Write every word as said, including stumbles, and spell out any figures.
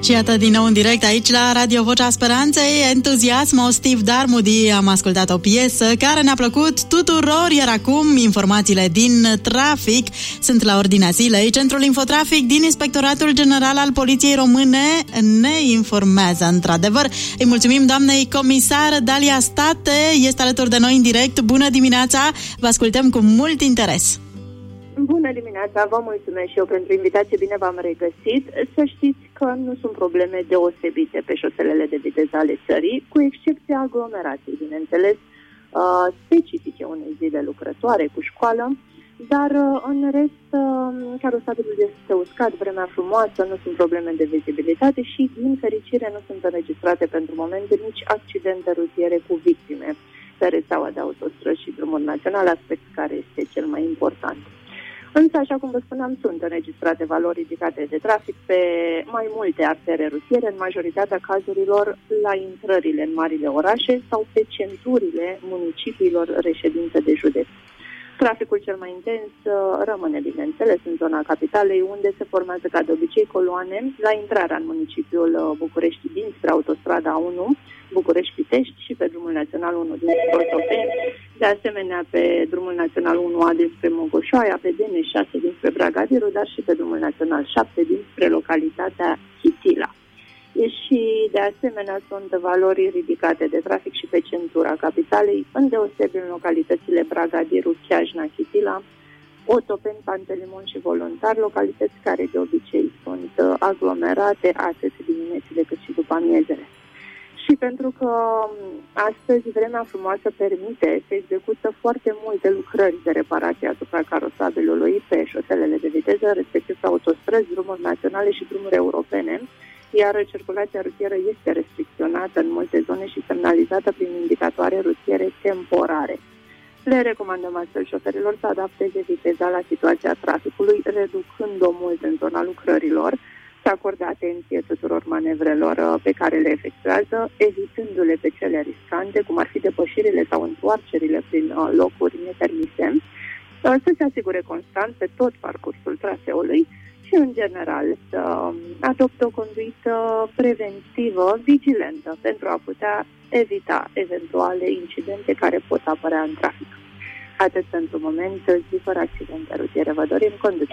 Și iată din nou în direct aici la Radio Vocea Speranței, Entuziasm, o Steve Darmody. Am ascultat o piesă care ne-a plăcut tuturor, iar acum informațiile din trafic sunt la ordinea zilei. Centrul Infotrafic din Inspectoratul General al Poliției Române ne informează într-adevăr. Îi mulțumim doamnei comisar Dalia State, este alături de noi în direct. Bună dimineața, vă ascultăm cu mult interes. Bună dimineața, vă mulțumesc și eu pentru invitație, bine v-am regăsit. Să știți că nu sunt probleme deosebite pe șoselele de viteză ale țării, cu excepția aglomerației, bineînțeles, specifice unei zile lucrătoare cu școală, dar în rest, carosabilul este uscat, vremea frumoasă, nu sunt probleme de vizibilitate și, din fericire, nu sunt înregistrate pentru moment nici accidente rutiere cu victime pe rețeaua de autostrăzi și drumuri naționale, aspect care este cel mai important. Însă, așa cum vă spuneam, sunt înregistrate valori ridicate de trafic pe mai multe artere rutiere, în majoritatea cazurilor la intrările în marile orașe sau pe centurile municipiilor reședințe de județ. Traficul cel mai intens rămâne, bineînțeles, în zona capitalei, unde se formează ca de obicei coloane la intrarea în municipiul București dinspre autostrada unu, București-Pitești, și pe drumul național unu dinspre Otopeni, de asemenea pe drumul național unu A dinspre Mogoșoaia, pe D N șase dinspre Bragadiru, dar și pe drumul național șapte dinspre localitatea Chitila. Și de asemenea sunt valori ridicate de trafic și pe centura capitalei, îndeosebi în localitățile Bragadiru, Chiajna, Chitila, Otopeni, Pantelimon și Voluntar, localități care de obicei sunt aglomerate atât diminețile cât și după amiezele. Și pentru că astăzi vremea frumoasă permite, se execută foarte multe lucrări de reparație asupra carosabilului pe șoselele de viteză, respectiv pe autostrăzi, drumuri naționale și drumuri europene, iar circulația rutieră este restricționată în multe zone și semnalizată prin indicatoare rutiere temporare. Le recomandăm astfel șoferilor să adapteze viteza la situația traficului, reducând-o mult în zona lucrărilor, să acorde atenție tuturor manevrelor pe care le efectuează, evitându-le pe cele riscante, cum ar fi depășirile sau întoarcerile prin locuri nepermise, să se asigure constant pe tot parcursul traseului și, în general, să adopte o conduită preventivă, vigilentă, pentru a putea evita eventuale incidente care pot apărea în trafic. Atât pentru moment, zi fără accidente rutiere. Vă dorim conducere.